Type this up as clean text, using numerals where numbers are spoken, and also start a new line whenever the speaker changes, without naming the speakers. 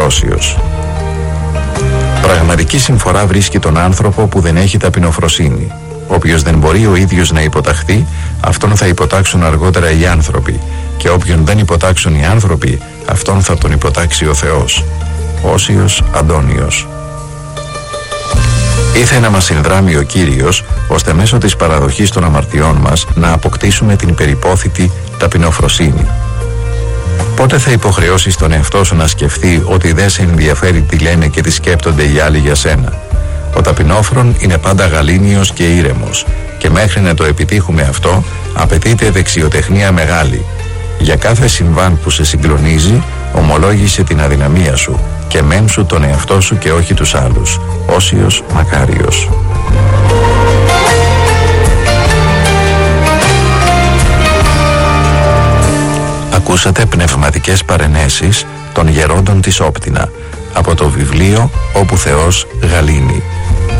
όσιος. Πραγματική συμφορά βρίσκει τον άνθρωπο που δεν έχει ταπεινοφροσύνη. Όποιος δεν μπορεί ο ίδιος να υποταχθεί, αυτόν θα υποτάξουν αργότερα οι άνθρωποι, και όποιον δεν υποτάξουν οι άνθρωποι, αυτόν θα τον υποτάξει ο Θεός. Όσιος Αντώνιος. Ήθε να μας συνδράμει ο Κύριος, ώστε μέσω της παραδοχής των αμαρτιών μας να αποκτήσουμε την περιπόθητη ταπεινοφροσύνη. Πότε θα υποχρεώσεις τον εαυτό σου να σκεφτεί ότι δεν σε ενδιαφέρει τι λένε και τι σκέπτονται οι άλλοι για σένα? Ο ταπεινόφρον είναι πάντα γαλήνιος και ήρεμος, και μέχρι να το επιτύχουμε αυτό απαιτείται δεξιοτεχνία μεγάλη. Για κάθε συμβάν που σε συγκλονίζει, ομολόγησε την αδυναμία σου και μέμψου τον εαυτό σου και όχι τους άλλους. Όσιος Μακάριος. Ακούσατε πνευματικές παρενέσεις των γερόντων της Όπτινα από το βιβλίο «Όπου Θεός Γαλήνει».